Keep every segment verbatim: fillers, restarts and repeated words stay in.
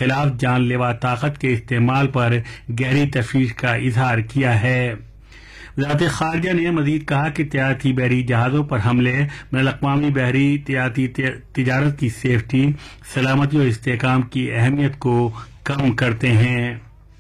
خلاف جان لیوا طاقت کے استعمال پر گہری تشویش کا اظہار کیا ہے۔ وزارت خارجہ نے مزید کہا کہ تجارتی بحری جہازوں پر حملے بین الاقوامی بحری تجارتی تجارت کی سیفٹی، سلامتی اور استحکام کی اہمیت کو کم کرتے ہیں۔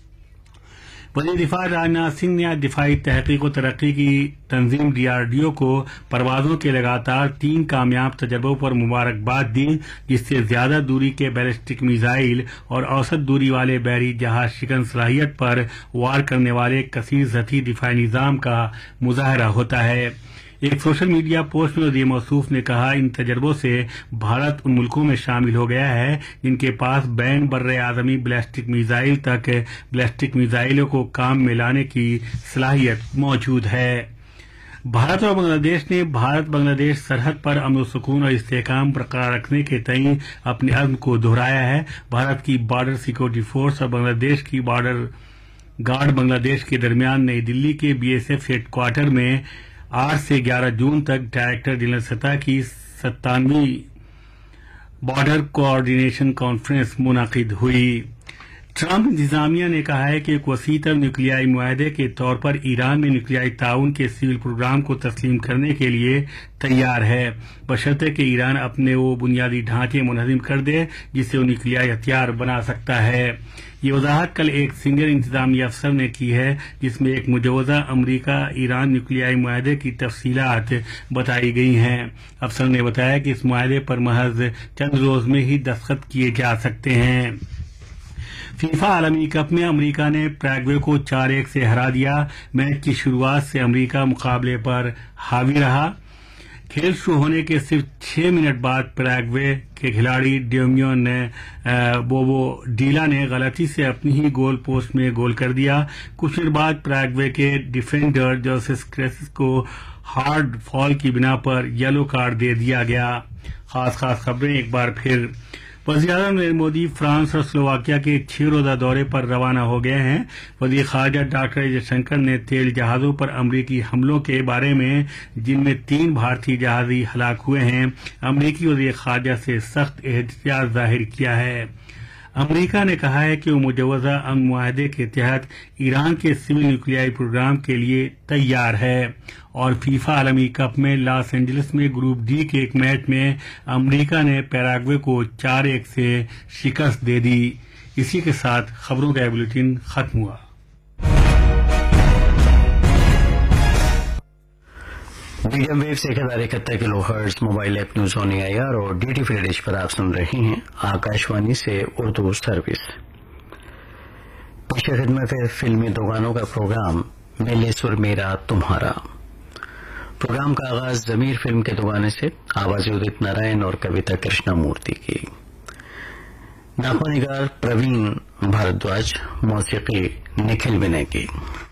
وزیر دفاع راجناتھ سنگھ نے آج دفاعی تحقیق و ترقی کی تنظیم ڈی آر ڈی او کو پروازوں کے لگاتار تین کامیاب تجربوں پر مبارکباد دی، جس سے زیادہ دوری کے بیلسٹک میزائل اور اوسط دوری والے بحری جہاز شکن صلاحیت پر وار کرنے والے کثیر سطحی دفاعی نظام کا مظاہرہ ہوتا ہے۔ ایک سوشل میڈیا پوسٹ میں وزیر موصوف نے کہا، ان تجربوں سے بھارت ان ملکوں میں شامل ہو گیا ہے جن کے پاس بین بر اعظمی بیلسٹک میزائل تک بیلسٹک میزائلوں کو کام میں لانے کی صلاحیت موجود ہے۔ بھارت اور بنگلہ دیش نے بھارت بنگلہ دیش سرحد پر امن و سکون اور استحکام برقرار رکھنے کے تئیں اپنے عزم کو دہرایا ہے۔ بھارت کی بارڈر سیکورٹی فورس اور بنگلہ دیش کی بارڈر گارڈ بنگلہ دیش کے درمیان نئی دلی کے B S F head quarter میں آٹھ سے گیارہ جون تک ڈائریکٹر جنرل سطح کی ستانویں بارڈر کوآرڈینیشن کانفرنس منعقد ہوئی۔ ٹرمپ انتظامیہ نے کہا ہے کہ ایک وسیع تر نیوکلیائی معاہدے کے طور پر ایران میں نیوکلیائی تعاون کے سول پروگرام کو تسلیم کرنے کے لیے تیار ہے، بشرطے کہ ایران اپنے وہ بنیادی ڈھانچے منہدم کر دے جس سے وہ نیوکلیائی ہتھیار بنا سکتا ہے۔ یہ وضاحت کل ایک سینئر انتظامی افسر نے کی ہے، جس میں ایک مجوزہ امریکہ ایران نیوکلیائی معاہدے کی تفصیلات بتائی گئی ہیں۔ افسر نے بتایا کہ اس معاہدے پر محض چند روز میں ہی دستخط کیے جا سکتے ہیں۔ فیفا عالمی کپ میں امریکہ نے پیراگوے کو چار ایک سے ہرا دیا۔ میچ کی شروعات سے امریکہ مقابلے پر حاوی رہا۔ کھیل شروع ہونے کے صرف چھ منٹ بعد پیراگوے کے کھلاڑی ڈیومیون نے بوبو ڈیلا نے غلطی سے اپنی ہی گول پوسٹ میں گول کر دیا۔ کچھ منٹ بعد پیراگوے کے ڈیفینڈر جوسس کریسس کو ہارڈ فال کی بنا پر یلو کارڈ دے دیا گیا۔ خاص خاص خبریں ایک بار پھر۔ وزیر اعظم نریندر مودی فرانس اور سلوواکیہ کے چھ روزہ دورے پر روانہ ہو گئے ہیں۔ وزیر خارجہ ڈاکٹر ایس جے شنکر نے تیل جہازوں پر امریکی حملوں کے بارے میں، جن میں تین بھارتی جہازی ہلاک ہوئے ہیں، امریکی وزیر خارجہ سے سخت احتجاج ظاہر کیا ہے۔ امریکہ نے کہا ہے کہ وہ مجوزہ امن معاہدے کے تحت ایران کے سول نیوکلیائی پروگرام کے لیے تیار ہے، اور فیفا عالمی کپ میں لاس اینجلس میں گروپ ڈی کے ایک میچ میں امریکہ نے پیراگوے کو چار ایک سے شکست دے دی۔ اسی کے ساتھ خبروں کا بلیٹن ختم ہوا۔ میڈیم ویو سے ایک ہزار اکہتر کلو hertz mobile app news on a I R اور ڈی ٹی فری ڈش پر آپ سن رہے ہیں آکاشوانی سے اردو سروس۔ پیش خدمت ہے فلمی دو گانوں کا پروگرام میلے سر میرا تمہارا۔ پروگرام کا آغاز ضمیر فلم کے دو گانے سے، آواز ادت نارائن اور کویتا کرشنا مورتی کی۔ ناخواہ نگار پروین بھاردواج، موسیقی نکھل ونے کی۔